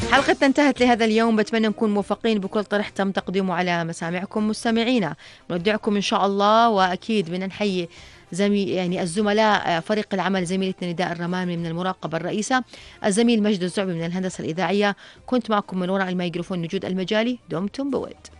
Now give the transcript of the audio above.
حلقتنا انتهت لهذا اليوم، بتمنى نكون موفقين بكل طرح تم تقديمه على مسامعكم مستمعينا. نودعكم إن شاء الله، وأكيد بدنا نحيي يعني الزملاء، فريق العمل، زميلتنا نداء الرمامي من المراقبة الرئيسة، الزميل مجد الزعبي من الهندسة الإذاعية. كنت معكم من وراء الميكروفون نجود المجالي. دمتم بود.